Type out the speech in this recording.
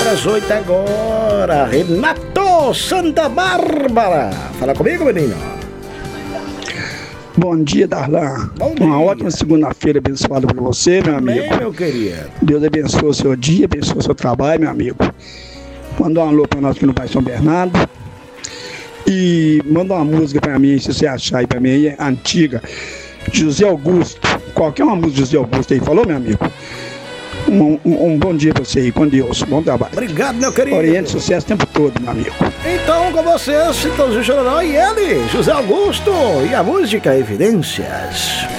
para as 8 agora. Renato Santa Bárbara. Fala comigo, menino. Bom dia, Darlan. Bom dia. Uma ótima segunda-feira abençoada para você, meu amigo. Amém, meu querido. Deus abençoe o seu dia, abençoe o seu trabalho, meu amigo. Manda um alô para nós aqui no Bairro São Bernardo. E manda uma música para mim, se você achar aí para mim, é antiga. José Augusto. Qualquer uma música de José Augusto aí, falou, meu amigo? Um bom dia pra você aí, com Deus, bom trabalho. Obrigado, meu querido. Oriente, sucesso o tempo todo, meu amigo. Então, com vocês, Chitãozinho Chororó e ele, José Augusto, e a música Evidências.